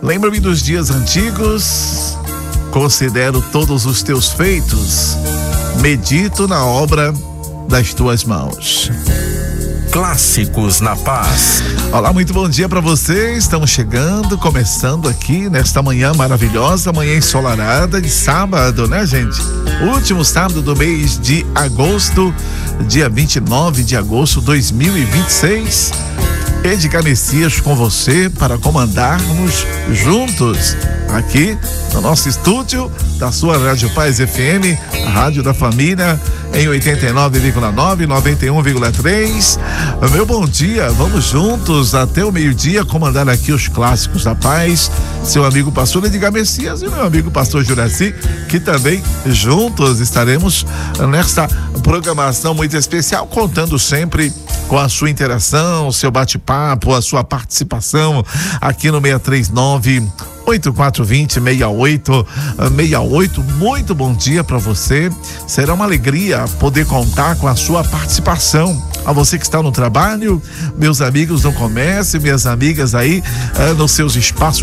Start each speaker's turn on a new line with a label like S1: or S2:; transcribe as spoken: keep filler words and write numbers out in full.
S1: Lembra-me dos dias antigos, considero todos os teus feitos, medito na obra das tuas mãos.
S2: Clássicos na Paz.
S1: Olá, muito bom dia para você. Estamos chegando, começando aqui nesta manhã maravilhosa, manhã ensolarada de sábado, né, gente? Último sábado do mês de agosto, dia vinte e nove de agosto de dois mil e vinte e seis. Edgar Messias com você para comandarmos juntos aqui no nosso estúdio da sua Rádio Paz F M, a Rádio da Família, em oitenta e nove vírgula nove, noventa e um vírgula três. Meu bom dia, vamos juntos até o meio-dia comandar aqui os clássicos da paz. Seu amigo pastor Edgar Messias e meu amigo pastor Juraci, que também juntos estaremos nesta programação muito especial, contando sempre com a sua interação, o seu bate-papo, a sua participação aqui no seis três nove, oito quatro dois zero, seis oito seis oito. Muito bom dia para você. Será uma alegria poder contar com a sua participação. A você que está no trabalho, meus amigos no comércio, minhas amigas aí uh, nos seus espaços